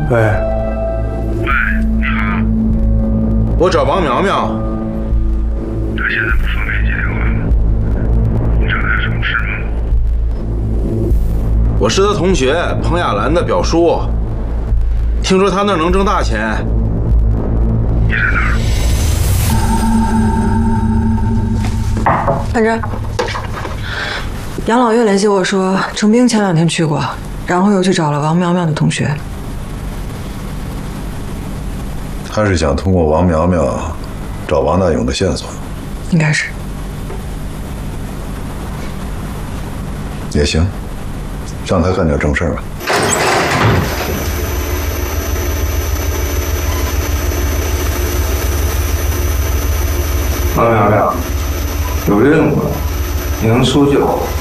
喂， 喂，你好， 我找王苗苗。 他现在不方便接电话，你找他有什么事吗？ 我是他同学彭亚兰的表叔，听说他那儿能挣大钱。 你在哪儿？ 看着，养老院联系我说，程兵前2天去过，然后又去找了王苗苗的同学。 他是想通过王苗苗找王大勇的线索， 应该是。 也行，让他干点正事儿吧。 王苗苗，有任务了，你能出就好。